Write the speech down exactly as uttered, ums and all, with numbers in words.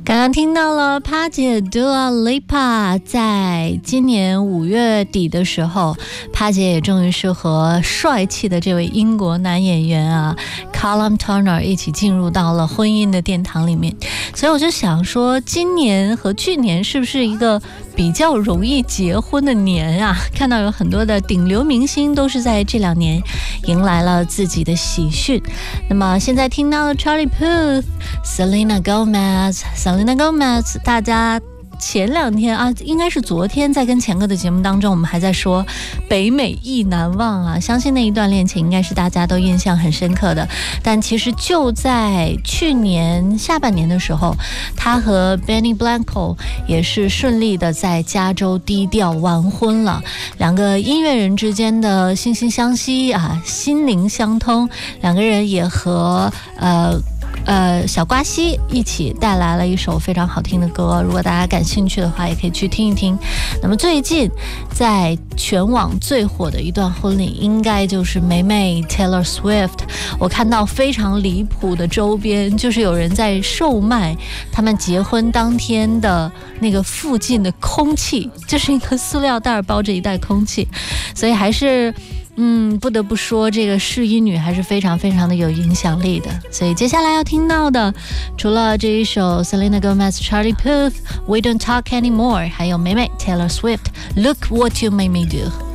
刚刚听到了帕姐 Dua Lipa， 在今年五月底的时候，帕姐也终于是和帅气的这位英国男演员啊 Callum Turner 一起进入到了婚姻的殿堂里面。所以我就想说，今年和去年是不是一个比较容易结婚的年啊？看到有很多的顶流明星都是在这两年迎来了自己的喜讯。那么现在听到了 Charlie Puth、Selena Gomez、Selena Gomez， 大家前两天啊，应该是昨天，在跟前哥的节目当中，我们还在说北美意难忘啊，相信那一段恋情应该是大家都印象很深刻的。但其实就在去年下半年的时候，他和 Benny Blanco 也是顺利的在加州低调完婚了。两个音乐人之间的惺惺相惜啊，心灵相通，两个人也和呃呃，小瓜西一起带来了一首非常好听的歌，如果大家感兴趣的话，也可以去听一听。那么最近在全网最火的一段婚礼，应该就是梅梅 Taylor Swift。我看到非常离谱的周边，就是有人在售卖他们结婚当天的那个附近的空气，就是一个塑料袋包着一袋空气，所以还是。嗯，不得不说，这个试衣女还是非常非常的有影响力的。所以接下来要听到的，除了这一首 Selena Gomez、Charlie Puth、We Don't Talk Anymore， 还有梅梅 Taylor Swift， Look What You Made Me Do。